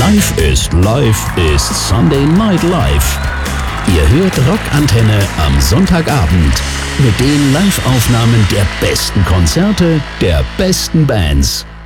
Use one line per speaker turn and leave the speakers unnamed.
Live ist Sunday Night Live. Ihr hört Rockantenne am Sonntagabend mit den Live-Aufnahmen der besten Konzerte, der besten Bands.